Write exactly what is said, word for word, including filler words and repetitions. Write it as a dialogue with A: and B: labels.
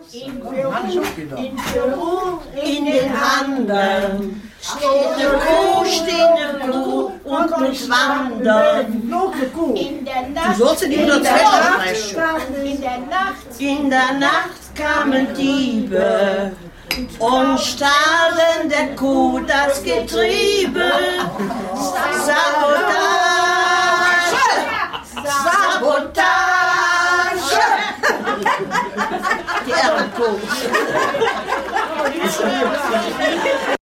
A: In Peru, in Peru, in den Anden steht eine Kuh, steht eine Kuh und muss wandern. In der Nacht,
B: Du sollst in die
A: in der
B: Prozesse
A: Nacht,
B: sprechen.
A: in der Nacht, in der Nacht kamen Diebe und stahlen der Kuh das Getriebe. Sabotage, Sabotage. Die Ehrenkuh.